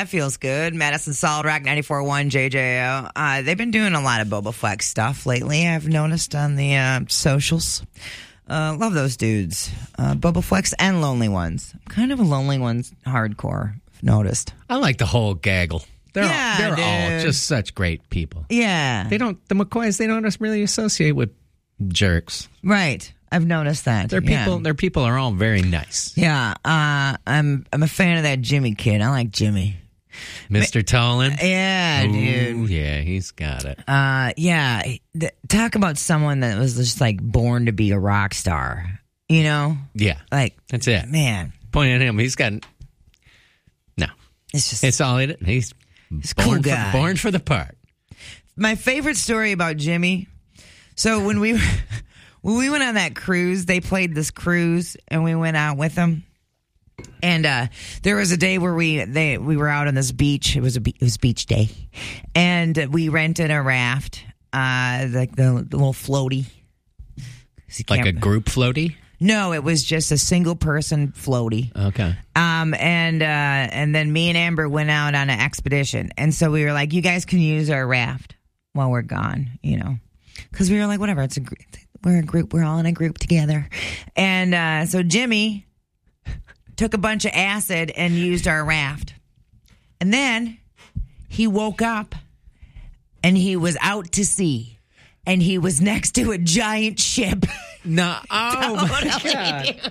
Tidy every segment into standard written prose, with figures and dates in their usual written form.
that feels good. Madison Solid Rock 94.1 JJO. They've been doing a lot of Boba Flex stuff lately, I've noticed on the socials. Love those dudes. Boba Flex and Lonely Ones. Kind of a Lonely Ones hardcore, I've noticed. I like the whole gaggle. They're dude. all just such great people. Yeah. The McCoys, they don't really associate with jerks. Right. I've noticed that. Their people are all very nice. Yeah. I'm a fan of that Jimmy kid. I like Jimmy. Mr. Tolan? Yeah, dude. Yeah, he's got it. Yeah. Talk about someone that was just like born to be a rock star. You know? Yeah. Like, that's it. Man. Point at him. He's got. No. It's all it. He's a cool guy. Born for the part. My favorite story about Jimmy. So when we went on that cruise, they played this cruise, and we went out with them. And there was a day where we were out on this beach. It was beach day, and we rented a raft, like the little floaty, like a group floaty. No, it was just a single person floaty. Okay. And then me and Amber went out on an expedition, and so we were like, "You guys can use our raft while we're gone," you know, because we were like, "Whatever, we're a group. We're all in a group together." And so Jimmy took a bunch of acid and used our raft. And then he woke up and he was out to sea. And he was next to a giant ship. No. Oh, my God.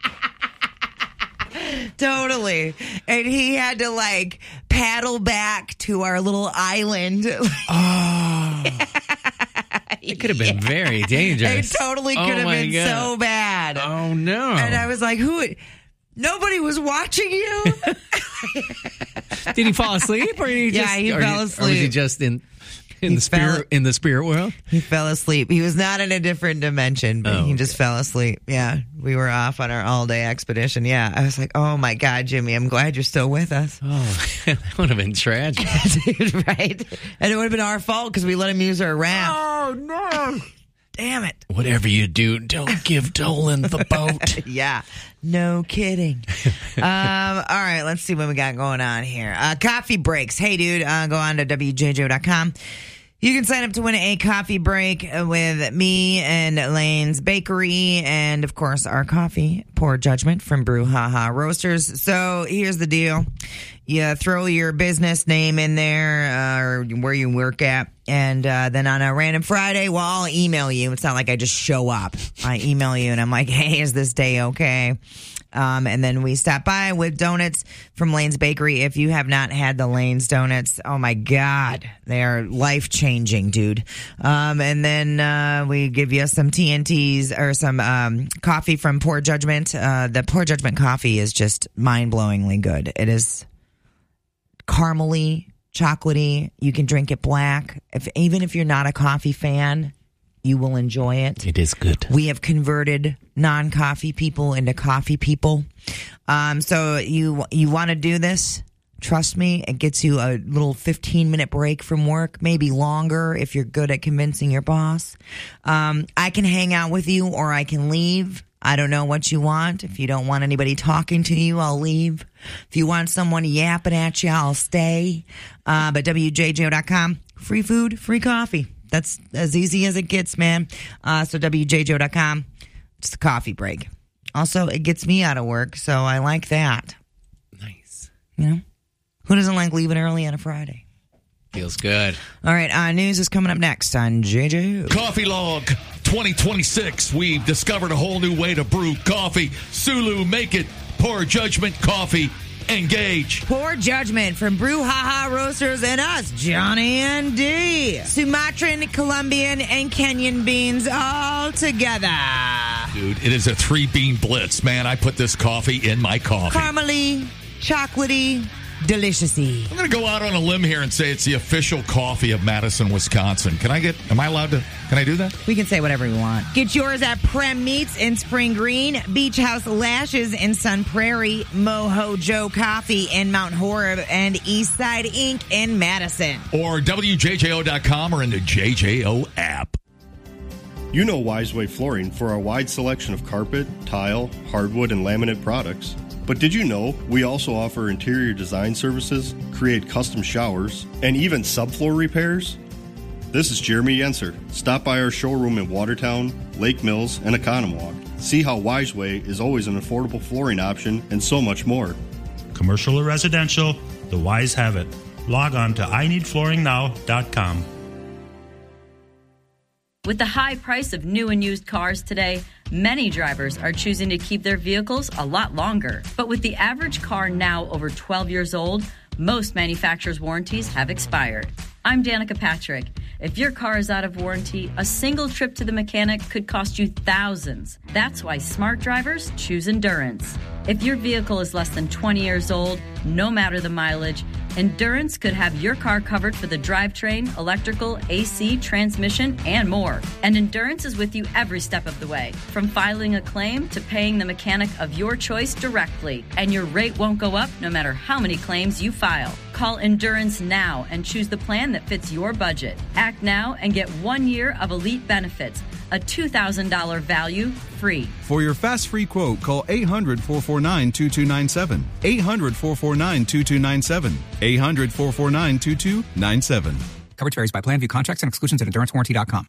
Totally. And he had to, like, paddle back to our little island. Oh. It could have been very dangerous. It totally could have been so bad. Oh, no. And I was like, nobody was watching you? Did he fall asleep? Or he fell asleep. Or was he just in the spirit world? He fell asleep. He was not in a different dimension, but he just fell asleep. Yeah. We were off on our all-day expedition. Yeah. I was like, oh, my God, Jimmy, I'm glad you're still with us. Oh, that would have been tragic. Dude, right? And it would have been our fault because we let him use our raft. Oh, no. Damn it. Whatever you do, don't give Dolan the boat. Yeah. No kidding. All right, let's see what we got going on here. Coffee breaks. Hey, dude, go on to WJJO.com. You can sign up to win a coffee break with me and Lane's Bakery and, of course, our coffee, Poor Judgment from Brew Haha Roasters. So here's the deal. You throw your business name in there or where you work at, and then on a random Friday, well, I'll email you. It's not like I just show up. I email you, and I'm like, hey, is this day okay? And then we stop by with donuts from Lane's Bakery. If you have not had the Lane's donuts, oh my God, they are life-changing, dude. And then we give you some TNTs or some coffee from Poor Judgment. The Poor Judgment coffee is just mind-blowingly good. It is caramely, chocolatey. You can drink it black. Even if you're not a coffee fan, you will enjoy it. It is good. We have converted non-coffee people into coffee people. So you want to do this? Trust me, it gets you a little 15-minute break from work, maybe longer if you're good at convincing your boss. I can hang out with you or I can leave. I don't know what you want. If you don't want anybody talking to you, I'll leave. If you want someone yapping at you, I'll stay. But WJJO.com, free food, free coffee. That's as easy as it gets, man. So WJJO.com, it's the coffee break. Also, it gets me out of work, so I like that. Nice. You know? Who doesn't like leaving early on a Friday? Feels good. All right, news is coming up next on JJO. Coffee Log 2026. We've discovered a whole new way to brew coffee. Sulu, make it. Poor Judgment Coffee. Engage. Poor Judgment from Brew Haha Roasters and us, Johnny and D. Sumatran, Colombian, and Kenyan beans all together. Dude, it is a 3-bean blitz. Man, I put this coffee in my coffee. Caramely, chocolatey, deliciousy. I'm going to go out on a limb here and say it's the official coffee of Madison, Wisconsin. Can I do that? We can say whatever we want. Get yours at Prem Meats in Spring Green, Beach House Lashes in Sun Prairie, Moho Joe Coffee in Mount Horeb, and Eastside Inc. in Madison. Or WJJO.com or in the JJO app. You know Wiseway Flooring for our wide selection of carpet, tile, hardwood, and laminate products. But did you know we also offer interior design services, create custom showers, and even subfloor repairs? This is Jeremy Yenser. Stop by our showroom in Watertown, Lake Mills, and Oconomowoc. See how Wiseway is always an affordable flooring option and so much more. Commercial or residential, the Wise have it. Log on to INeedFlooringNow.com. With the high price of new and used cars today, many drivers are choosing to keep their vehicles a lot longer. But with the average car now over 12 years old, most manufacturers' warranties have expired. I'm Danica Patrick. If your car is out of warranty, a single trip to the mechanic could cost you thousands. That's why smart drivers choose Endurance. If your vehicle is less than 20 years old, no matter the mileage, Endurance could have your car covered for the drivetrain, electrical, AC, transmission, and more. And Endurance is with you every step of the way, from filing a claim to paying the mechanic of your choice directly. And your rate won't go up no matter how many claims you file. Call Endurance now and choose the plan that fits your budget. Act now and get 1 year of elite benefits, a $2,000 value free. For your fast free quote, call 800-449-2297. 800-449-2297. 800-449-2297. Coverage varies by plan. View contracts and exclusions at EnduranceWarranty.com.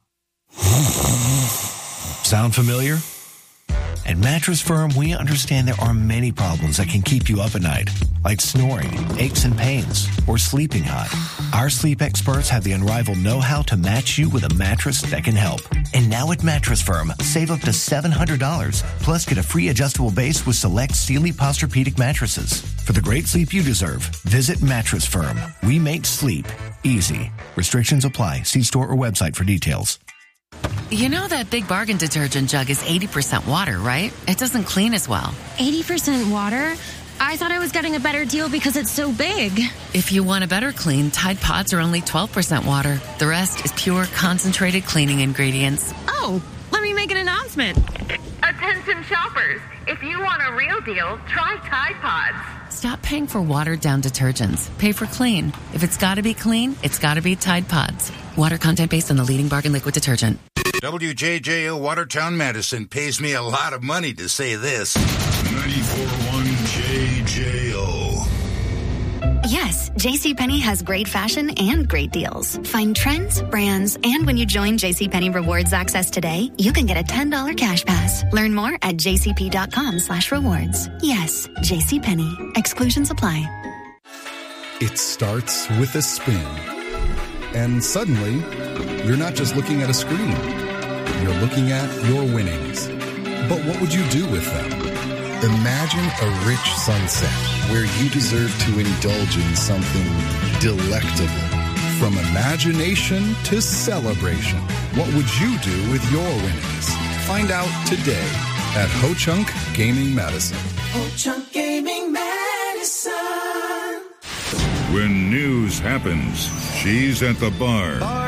Sound familiar? At Mattress Firm, we understand there are many problems that can keep you up at night, like snoring, aches and pains, or sleeping hot. Our sleep experts have the unrivaled know-how to match you with a mattress that can help. And now at Mattress Firm, save up to $700, plus get a free adjustable base with select Sealy Posturepedic mattresses. For the great sleep you deserve, visit Mattress Firm. We make sleep easy. Restrictions apply. See store or website for details. You know that Big Bargain detergent jug is 80% water, right? It doesn't clean as well. 80% water? I thought I was getting a better deal because it's so big. If you want a better clean, Tide Pods are only 12% water. The rest is pure, concentrated cleaning ingredients. Oh, let me make an announcement. Attention shoppers, if you want a real deal, try Tide Pods. Stop paying for watered-down detergents. Pay for clean. If it's got to be clean, it's got to be Tide Pods. Water content based on the leading bargain liquid detergent. WJJO Watertown, Madison pays me a lot of money to say this. 94.1 JJO. Yes, JCPenney has great fashion and great deals. Find trends, brands, and when you join JCPenney Rewards Access today, you can get a $10 cash pass. Learn more at jcp.com/rewards. Yes, JCPenney. Exclusions apply. It starts with a spin. And suddenly, you're not just looking at a screen. You're looking at your winnings. But what would you do with them? Imagine a rich sunset where you deserve to indulge in something delectable. From imagination to celebration, what would you do with your winnings? Find out today at Ho-Chunk Gaming Madison. Ho-Chunk Gaming Madison. When news happens, she's at the bar.